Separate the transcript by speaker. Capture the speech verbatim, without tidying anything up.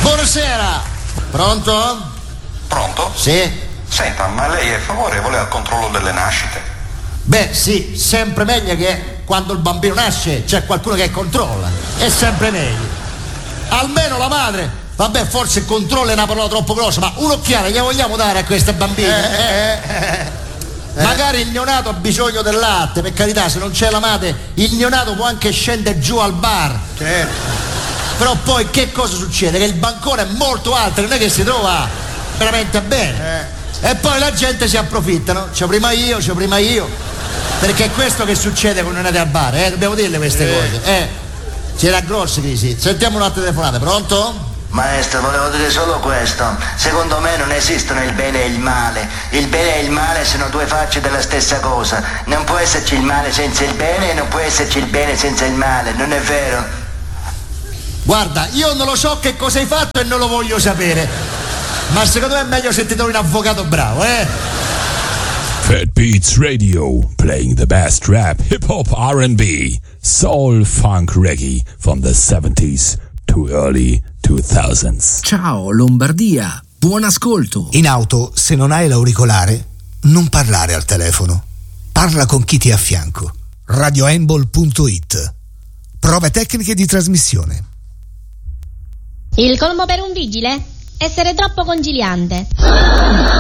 Speaker 1: Buonasera. Pronto?
Speaker 2: Pronto?
Speaker 1: Sì.
Speaker 2: Senta, ma lei è favorevole al controllo delle nascite?
Speaker 1: Beh, sì, sempre meglio che quando il bambino nasce c'è qualcuno che controlla. È sempre meglio. Almeno la madre, vabbè, forse il controllo è una parola troppo grossa, ma un'occhiata gli vogliamo dare a queste bambine? Eh, eh, eh. Magari il neonato ha bisogno del latte, per carità, se non c'è la madre, il neonato può anche scendere giù al bar.
Speaker 3: Certo.
Speaker 1: Però poi che cosa succede? Che il bancone è molto alto, non è che si trova veramente bene. Eh. E poi la gente si approfitta, no? C'ho prima io, c'ho prima io. Perché è questo che succede quando andate al bar, eh? Dobbiamo dirle queste
Speaker 3: eh.
Speaker 1: cose. Eh. C'era grosse crisi. Sentiamo un'altra telefonata, pronto?
Speaker 4: Maestro, volevo dire solo questo. Secondo me non esistono il bene e il male. Il bene e il male sono due facce della stessa cosa. Non può esserci il male senza il bene e non può esserci il bene senza il male, non è vero?
Speaker 1: Guarda, io non lo so che cosa hai fatto e non lo voglio sapere. Ma secondo me è meglio se ti trovi un avvocato bravo, eh?
Speaker 5: Fat Beats Radio, playing the best rap, hip hop, R and B, soul, funk, reggae from the seventies to early two thousands.
Speaker 6: Ciao Lombardia, buon ascolto.
Speaker 7: In auto, se non hai l'auricolare, non parlare al telefono. Parla con chi ti è a fianco. radioembol punto it. Prove tecniche di trasmissione.
Speaker 8: Il colmo per un vigile? Essere troppo conciliante.